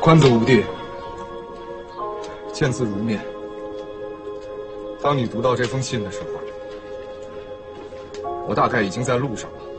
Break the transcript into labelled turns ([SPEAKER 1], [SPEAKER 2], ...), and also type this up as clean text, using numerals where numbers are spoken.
[SPEAKER 1] 宽子五弟，见字如面。当你读到这封信的时候，我大概已经在路上了。